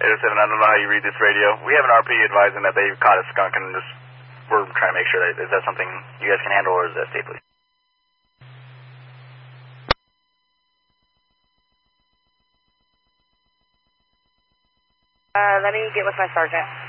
807, I don't know how you read this radio. We have an RP advising that they caught a skunk, and we're trying to make sure that, is that something you guys can handle, or is that state police? Let me get with my sergeant.